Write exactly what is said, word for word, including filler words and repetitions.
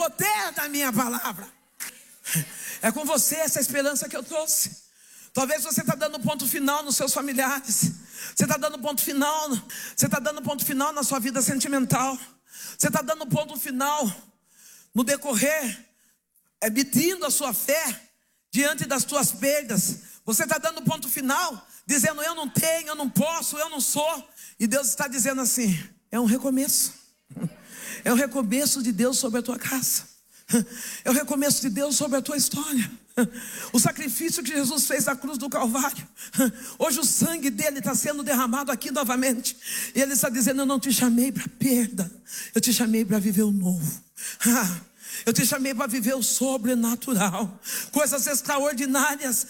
poder da minha palavra. É com você essa esperança que eu trouxe. Talvez você está dando ponto final nos seus familiares. Você está dando ponto final. Você está dando ponto final na sua vida sentimental. Você está dando ponto final no decorrer, é, medindo a sua fé diante das tuas perdas. Você está dando ponto final, dizendo eu não tenho, eu não posso, eu não sou. E Deus está dizendo assim, é um recomeço. É o recomeço de Deus sobre a tua casa. É o recomeço de Deus sobre a tua história. O sacrifício que Jesus fez na cruz do Calvário, hoje o sangue dele está sendo derramado aqui novamente. E ele está dizendo, eu não te chamei para perda, eu te chamei para viver o novo. Eu te chamei para viver o sobrenatural. Coisas extraordinárias